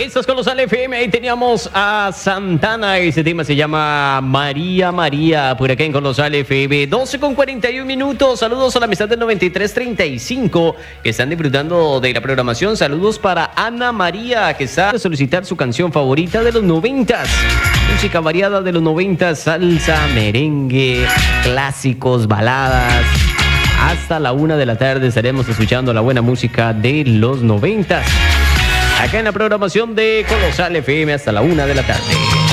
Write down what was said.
Estás con Colosal FM. Ahí teníamos a Santana. Ese tema se llama María María. Por acá en Colosal FM. 12:41. Saludos a la amistad del 9335 que están disfrutando de la programación. Saludos para Ana María, que está a solicitar su canción favorita de los 90s. Música variada de los 90s. Salsa, merengue, clásicos, baladas. Hasta la 1 de la tarde estaremos escuchando la buena música de los 90s. Acá en la programación de Colosal FM hasta la 1 de la tarde.